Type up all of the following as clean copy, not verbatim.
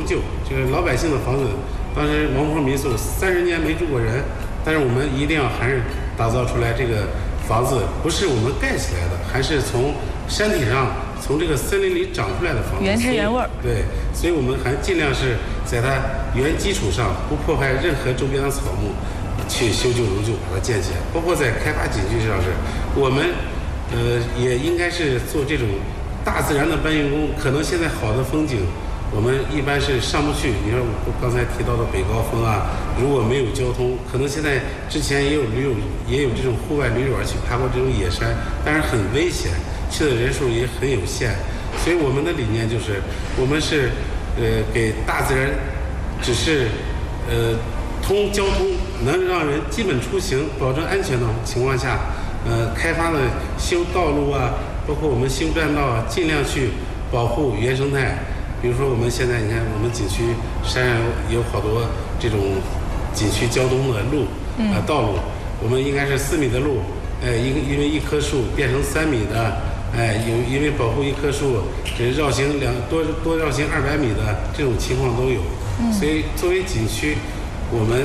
旧，就是老百姓的房子。当时王坡民宿30年没住过人，但是我们一定要还是打造出来这个房子，不是我们盖起来的，还是从山体上、从这个森林里长出来的房子， 原汁原味。 对，所以我们还尽量是在它原基础上，不破坏任何周边的草木，去修旧如旧把它建起来。包括在开发景区上是，我们也应该是做这种大自然的搬运工。可能现在好的风景，我们一般是上不去。你说我刚才提到的北高峰啊，如果没有交通，可能现在之前也有这种户外驴友去爬过这种野山，但是很危险，去的人数也很有限。所以我们的理念就是，我们是给大自然，只是通交通能让人基本出行、保证安全的情况下，开发的修道路啊，包括我们修栈道啊，尽量去保护原生态。比如说我们现在你看，我们景区山上有好多这种景区交通的路道路，我们应该是4米的路，因为一棵树变成3米的，因为保护一棵树，这绕行多绕行200米的这种情况都有。所以作为景区，我们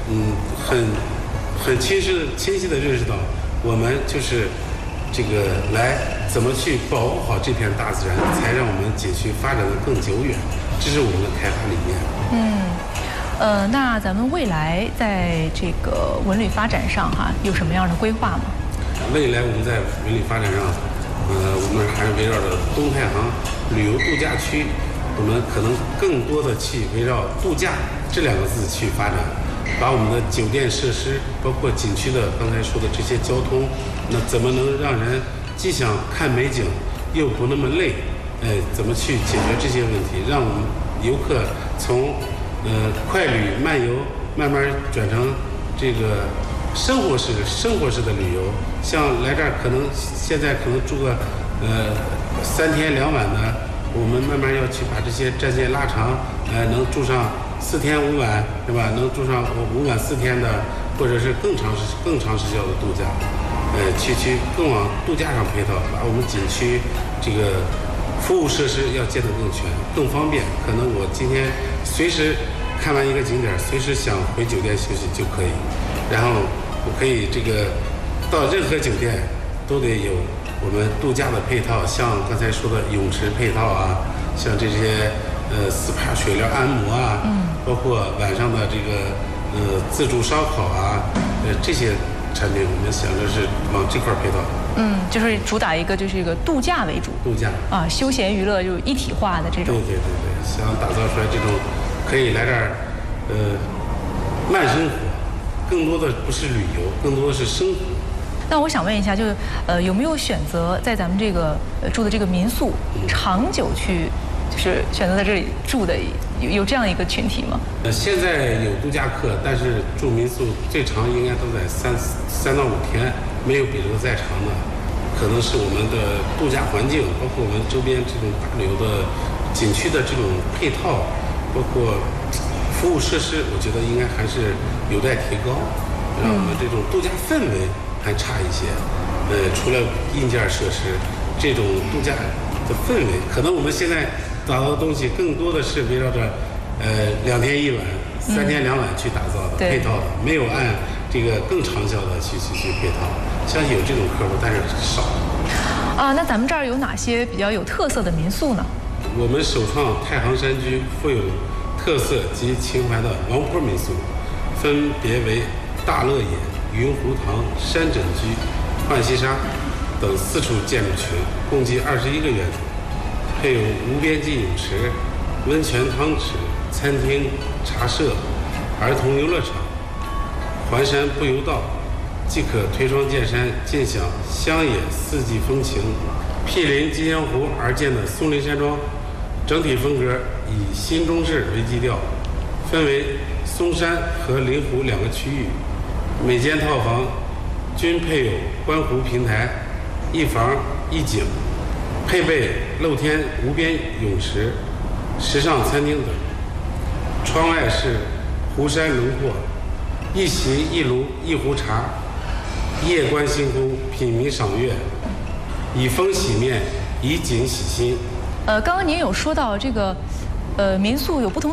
很清晰的认识到，我们就是这个来怎么去保护好这片大自然，才让我们景区发展的更久远，这是我们的开发理念。 那咱们未来在这个文旅发展上有什么样的规划吗？ 未来我们在文旅发展上，我们还是围绕着东太行旅游度假区，我们可能更多的去围绕度假这2个字去发展，把我们的酒店设施，包括景区的刚才说的这些交通，那怎么能让人既想看美景又不那么累？怎么去解决这些问题，让我们游客从快旅漫游慢慢转成这个生活式的旅游。像来这儿现在可能住个3天2晚的，我们慢慢要去把这些战线拉长，能住上4天5晚，是吧？能住上5晚4天的，或者是更长时效的度假，去更往度假上配套，把我们景区这个服务设施要建得更全、更方便。可能我今天随时看完一个景点，随时想回酒店休息就可以，然后我可以这个到任何酒店都得有我们度假的配套，像刚才说的泳池配套啊，像这些SPA 水疗按摩啊，包括晚上的这个自助烧烤啊，这些产品我们想着是往这块配套。 就是主打一个度假为主， 度假休闲娱乐就一体化的这种。 对，想打造出来这种可以来这儿慢生活，更多的不是旅游，更多的是生活。 那我想问一下，有没有选择在咱们这个住的这个民宿长久去，就是选择在这里住的，有这样一个群体吗？ 现在有度假客，但是住民宿最长应该都在3到5天，没有比这个再长的。可能是我们的度假环境，包括我们周边这种大旅游的景区的这种配套，包括服务设施，我觉得应该还是有待提高，让我们这种度假氛围还差一些。除了硬件设施，这种度假的氛围，可能我们现在打造的东西更多的是围绕着2天1晚、3天2晚去打造的配套的，没有按这个更长效的去配套。相信有这种客户，但是少。 那咱们这儿有哪些比较有特色的民宿呢？ 我们首创太行山区富有特色及情怀的王坡民宿，分别为大乐野、云湖塘、山枕居、浣溪沙等4处建筑群，共计21个园种，配有无边际泳池、温泉汤池、餐厅、茶社、儿童游乐场、环山步游道，即可推窗见山，尽享乡野四季风情。毗邻金江湖而建的松林山庄，整体风格以新中式为基调，分为松山和临湖2个区域，每间套房均配有观湖平台、一房一景，配备露天无边泳池、时尚餐厅等。窗外是湖山轮廓，一席一炉一壶茶，夜观星空，品茗赏月，以风洗面，以景洗心。 刚刚您有说到这个，民宿有不同